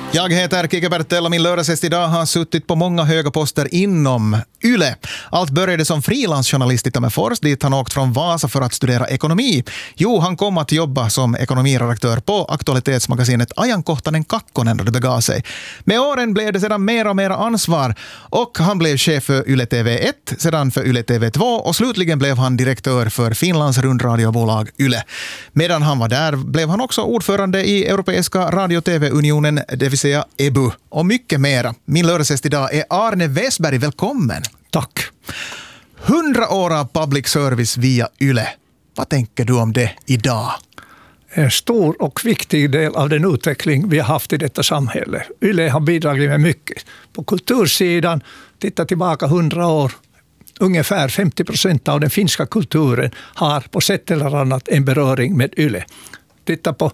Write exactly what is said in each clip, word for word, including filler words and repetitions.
Jag heter Kike Bertel och min lördagsgäst idag har suttit på många höga poster inom Yle. Allt började som frilansjournalist i Tammerfors, dit han åkt från Vasa för att studera ekonomi. Jo, han kom att jobba som ekonomiredaktör på aktualitetsmagasinet Ajankohtainen Kakkonen då det begav sig. Med åren blev det sedan mer och mer ansvar och han blev chef för Yle T V ett, sedan för Yle T V två och slutligen blev han direktör för Finlands rundradiobolag Yle. Medan han var där blev han också ordförande i Europeiska radio-T V-unionen, det vill säga E B U, och mycket mera. Min lördagsgäst idag är Arne Westberg. Välkommen. Tack. Hundra år av public service via Yle. Vad tänker du om det idag? En stor och viktig del av den utveckling vi har haft i detta samhälle. Yle har bidragit med mycket. På kultursidan, titta tillbaka hundra år, ungefär femtio procent av den finska kulturen har på sätt eller annat en beröring med Yle. Titta på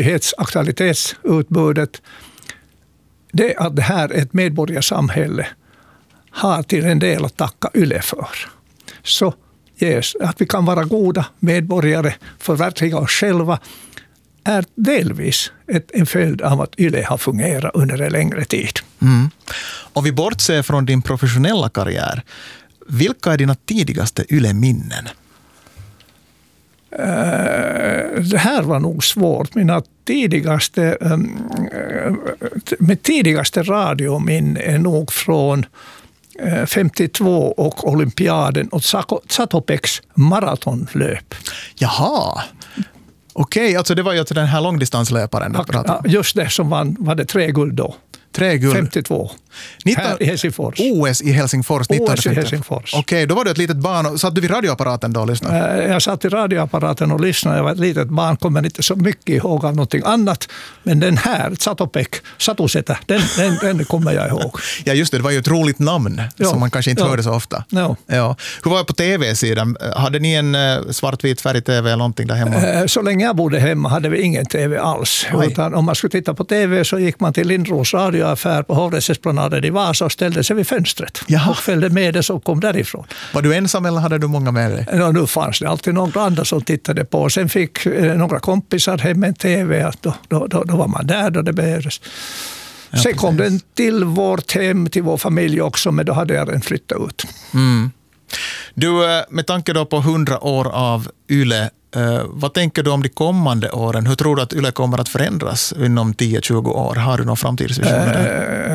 nyhetsaktualitetsutbudet. Det att det här är ett medborgarsamhälle har till en del att tacka Yle för. Så yes, att vi kan vara goda medborgare, förverkliga oss själva, är delvis ett, en följd av att Yle har fungerat under en längre tid. Mm. Och vi bortser från din professionella karriär. Vilka är dina tidigaste Yle-minnen? Uh, det här var nog svårt. Mina tidigaste, um, med tidigaste radiominne är nog från uh, femtiotvå och olympiaden och Zatopeks maratonlöp. Jaha, okej, okay, alltså det var ju den här långdistanslöparen. Ja, just det, som vann, var det tre guld då. Tre guld. femtiotvå. nitton Här i Helsingfors. O S i Helsingfors. O S i Helsingfors. Okej, okay, då var du ett litet barn. Satt du vid radioapparaten då och lyssnade? Jag satt i radioapparaten och lyssnade. Jag var ett litet barn, kommer inte så mycket ihåg av någonting annat. Men den här, Zatopek, Satusetä, den, den, den kommer jag ihåg. Ja just det, det var ju ett roligt namn jo. som man kanske inte jo. hörde så ofta. Jo. Ja. Hur var det på tv-sidan? Hade ni en svartvit färg-tv eller någonting där hemma? Så länge jag bodde hemma hade vi ingen tv alls. Utan om man skulle titta på tv så gick man till Lindros radioaffär på Hovrättsesplanaden i Vasa och ställde sig vid fönstret. Jaha. Och följde med det som kom därifrån. Var du ensam eller hade du många med dig? Ja, nu fanns det alltid några andra som tittade på. Sen fick eh, några kompisar hem en tv. Då, då, då, då var man där då det behövdes. Ja, sen precis. Kom den till vårt hem, till vår familj också, men då hade jag den flyttat ut. Mm. Du, med tanke då på hundra år av Yle, Uh, vad tänker du om de kommande åren? Hur tror du att Yle kommer att förändras inom tio till tjugo år? Har du någon framtidsvision? Uh,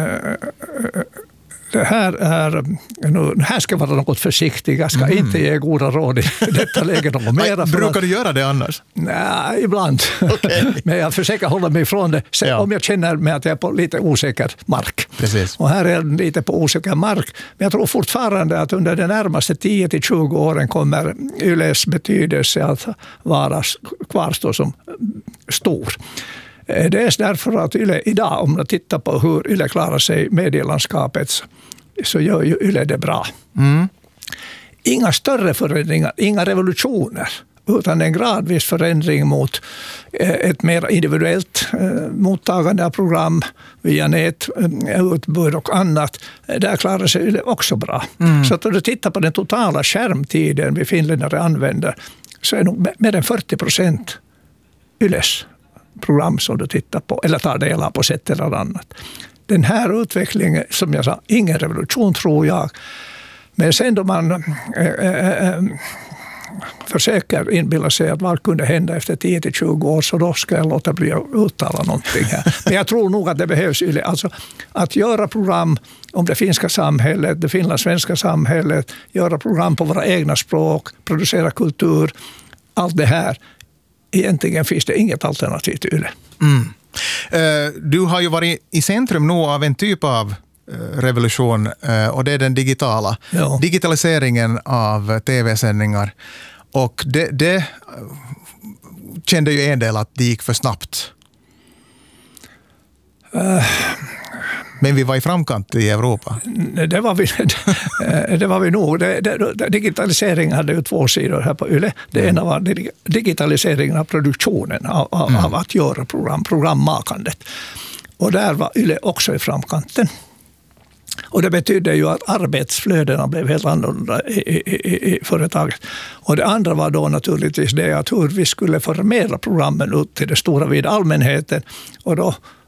det här är, nu, här ska vara något försiktig. Jag ska mm. inte ge goda råd i detta läge något mera. Brukar du göra det annars? Nej, ibland. Okay. Men jag försöker hålla mig ifrån det. Sen, ja. Om jag känner mig att jag är på lite osäker mark. Precis. Och här är jag lite på osäker mark. Men jag tror fortfarande att under de närmaste tio till tjugo åren kommer Yles betydelse att vara kvarstå som stor. Det är därför att Yle idag, om man tittar på hur Yle klarar sig i medielandskapet, så gör ju Yle det bra. Mm. Inga större förändringar, inga revolutioner, utan en gradvis förändring mot ett mer individuellt mottagande av program via nät, utbud och annat. Där klarar sig Yle också bra. Mm. Så att om du tittar på den totala skärmtiden vi finländare använder, så är nog mer än fyrtio procent Yles program som du tittar på eller tar del av på sätt eller annat. Den här utvecklingen, som jag sa, ingen revolution tror jag. Men sen då man äh, äh, försöker inbilla sig att vad kunde hända efter tio till tjugo år, så då ska jag låta bli att uttala någonting här. Men jag tror nog att det behövs alltså att göra program om det finska samhället, det finlandssvenska samhället, göra program på våra egna språk, producera kultur, allt det här. Egentligen finns det inget alternativ till Yle. Mm. Uh, du har ju varit i centrum nu av en typ av uh, revolution uh, och det är den digitala. Ja. Digitaliseringen av tv-sändningar. Och det, det uh, kände ju en del att det gick för snabbt. Uh. Men vi var i framkant i Europa. Det var vi, det var vi nog. Det, det, digitalisering hade ju två sidor här på Yle. Det mm. ena var digitaliseringen av produktionen, av, av, mm. av att göra program, programmakandet. Och där var Yle också i framkanten. Och det betydde ju att arbetsflödena blev helt annorlunda i, i, i, i företaget. Och det andra var då naturligtvis det att hur vi skulle förmedla programmen ut till den stora vid allmänheten. Och då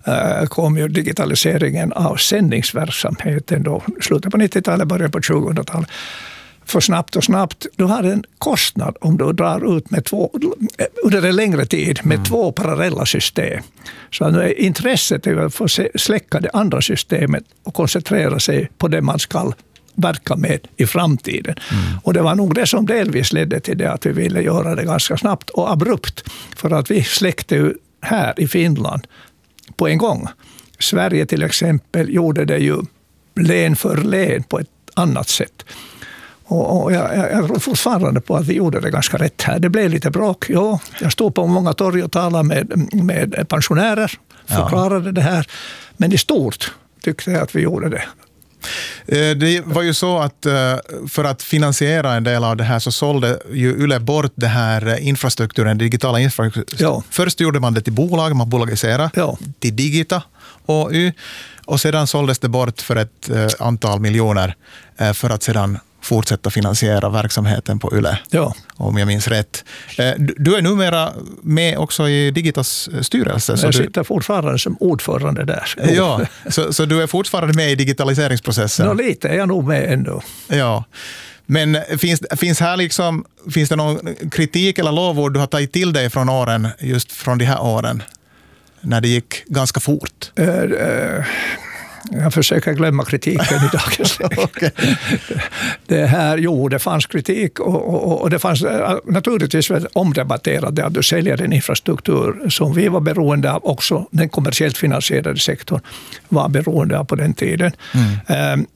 kom ju digitaliseringen av sändningsverksamheten då, slutet på nittiotalet, början på tjugohundratalet. För snabbt och snabbt, du har en kostnad om du drar ut med två, under en längre tid med mm. två parallella system. Så nu är intresset är att få släcka det andra systemet och koncentrera sig på det man ska verka med i framtiden. Mm. Och det var nog det som delvis ledde till det att vi ville göra det ganska snabbt och abrupt. För att vi släckte ju här i Finland på en gång. Sverige till exempel gjorde det ju län för län på ett annat sätt. Och, och jag, jag tror fortfarande på att vi gjorde det ganska rätt här. Det blev lite bråk. Ja, jag stod på många torg och talade med, med pensionärer, förklarade ja. det här. Men i stort tyckte jag att vi gjorde det. Det var ju så att för att finansiera en del av det här så sålde ju Yle bort det här infrastrukturen, digitala infrastrukturen. Ja. Först gjorde man det till bolag, man bolagiserade ja. till Digita och Y. Och sedan såldes det bort för ett antal miljoner för att sedan fortsätta finansiera verksamheten på Yle, ja. om jag minns rätt. Du är numera med också i Digitas styrelse. Så jag sitter du... fortfarande som ordförande där. Ja, så, så du är fortfarande med i digitaliseringsprocessen? Nå, lite är jag nog med ändå. Ja. Men finns, finns, här liksom, finns det någon kritik eller lovord du har tagit till dig från åren, just från de här åren, när det gick ganska fort? Uh, uh... Jag försöker glömma kritiken i dagens läge. Okay. Det här, jo, det fanns kritik och, och, och det fanns naturligtvis omdebatterat det att du säljer en infrastruktur som vi var beroende av, också den kommersiellt finansierade sektorn var beroende av på den tiden. Mm.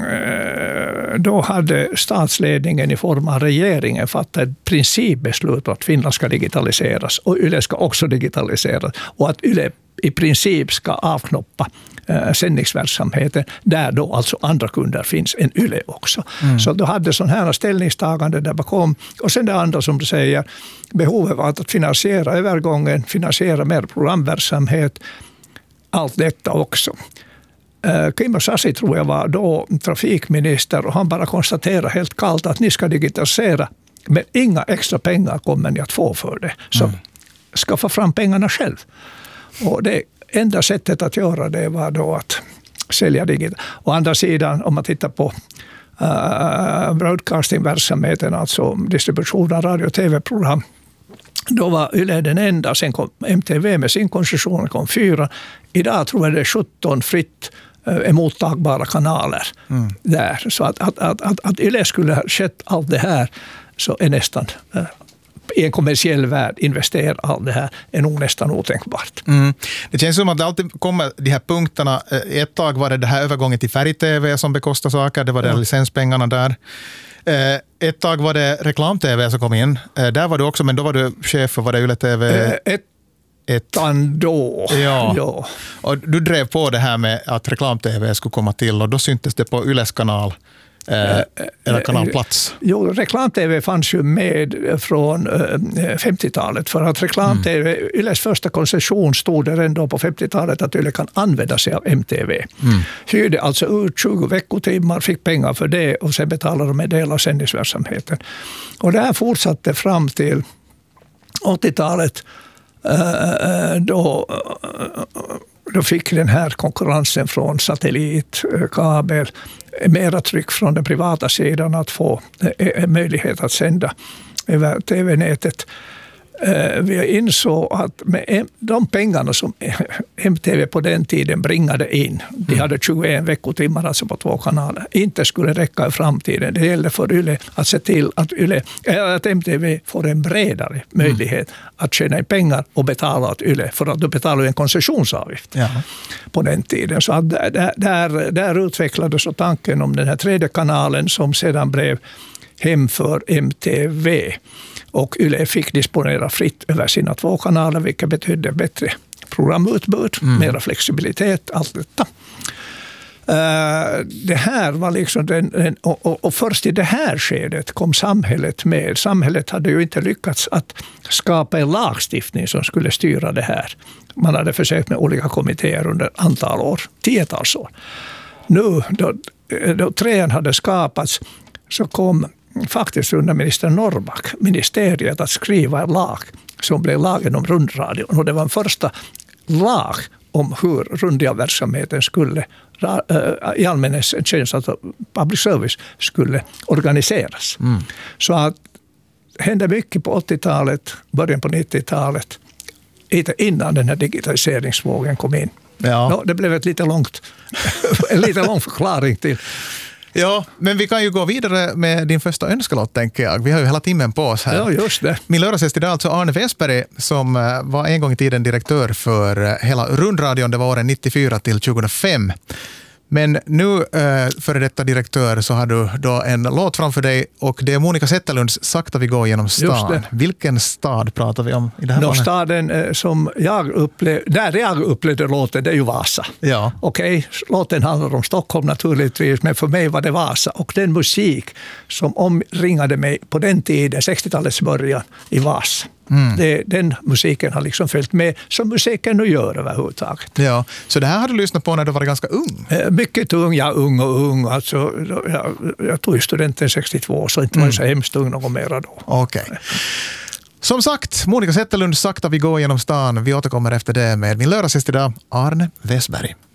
Då hade statsledningen i form av regeringen fattat ett principbeslut att Finland ska digitaliseras och Yle ska också digitaliseras och att Yle i princip ska avknoppa eh, sändningsverksamheten där då alltså andra kunder finns än Yle också. Mm. Så då hade sån här ställningstagande där bakom. Och sen det andra som du säger, behovet av att finansiera övergången, finansiera mer programverksamhet, allt detta också. Eh, Kimmo Sasi tror jag var då trafikminister och han bara konstaterade helt kallt att ni ska digitalisera men inga extra pengar kommer ni att få för det. Så mm. skaffa fram pengarna själv. Och det enda sättet att göra det var då att sälja digit. Å andra sidan, om man tittar på uh, broadcastingverksamheten, alltså distribution av radio- och tv-program, då var Yle den enda. Sen kom M T V med sin koncession, kom fyra. Idag tror jag det är sjutton fritt uh, emottagbara kanaler mm. där. Så att, att, att, att, att Yle skulle ha skett allt det här så är nästan... Uh, i en kommersiell värld investera allt det här är nog nästan otänkbart. Mm. Det känns som att det alltid kommer de här punkterna. Ett tag var det det här övergången till färg-tv som bekostar saker. Det var ja. det licenspengarna där. Ett tag var det reklam-tv som kom in. Där var du också, men då var du chef för vad det Yle T V... Ett Ettan då. Ja. ja. Och du drev på det här med att reklam-tv skulle komma till och då syntes det på Yles kanal. Eh, eller kanalplats? Jo, reklam-tv fanns ju med från eh, femtiotalet för att reklam-tv, mm. Yles första koncession stod där ändå på femtiotalet att Yle kan använda sig av M T V. Mm. Hyrde alltså ut tjugo veckotimmar, fick pengar för det och sen betalade de en del av sändningsverksamheten. Och det här fortsatte fram till åttiotalet eh, då Då fick den här konkurrensen från satellit, kabel, mera tryck från den privata sidan att få en möjlighet att sända över tv-nätet. Vi insåg att med de pengarna som M T V på den tiden bringade in, de hade tjugoen veckotimmar alltså på två kanaler, inte skulle räcka i framtiden. Det gäller för Yle att se till att, Yle, att M T V får en bredare möjlighet mm. att tjäna in pengar och betala åt Yle, för att du betalar en koncessionsavgift ja. på den tiden. Så att där, där, där utvecklades tanken om den här tredje kanalen som sedan blev hem för M T V. Och Yle fick disponera fritt över sina två kanaler, vilket betydde bättre programutbud, mm. mera flexibilitet, allt detta. Uh, det här var liksom den, den och, och, och först i det här skedet kom samhället med. Samhället hade ju inte lyckats att skapa en lagstiftning som skulle styra det här. Man hade försökt med olika kommittéer under antal år, tiotals år. Nu då, då trean hade skapats så kom faktiskt under minister Norrback ministeriet att skriva en lag som blev lagen om rundradion. Och det var en första lag om hur rundradioverksamheten skulle, i allmänhetens tjänst, alltså public service, skulle organiseras. Mm. Så att det hände mycket på åttiotalet, början på nittiotalet, innan den här digitaliseringsvågen kom in. Ja. No, det blev ett lite långt, en lite lång förklaring till. Ja, men vi kan ju gå vidare med din första önskelåt, tänker jag. Vi har ju hela timmen på oss här. Ja, just det. Min lördagsgäst idag är alltså Arne Westberg, som var en gång i tiden direktör för hela rundradion. Det var åren nittiofyra till tjugohundrafem. Men nu, äh, före detta direktör, så har du då en låt framför dig, och det är Monica Zetterlunds Sakta vi går genom stan. Vilken stad pratar vi om i det här no, staden eh, som jag upplevde, där jag upplevde låten, det är ju Vasa. Ja. Okej, okay, låten handlar om Stockholm naturligtvis, men för mig var det Vasa. Och den musik som omringade mig på den tiden, sextiotalets början, i Vasa. Mm. Det, den musiken har liksom följt med, som musiken nu gör överhuvudtaget. Ja, så det här har du lyssnat på när du var ganska ung? Mycket ung, ja, ung och ung. Alltså, jag, jag tog ju studenten sextiotvå, så inte var jag så hemskt ung något mera då. Okej. Okay. Som sagt, Monica Zetterlund, Sakta vi går genom stan. Vi återkommer efter det med min lördagsgäst idag, Arne Westberg.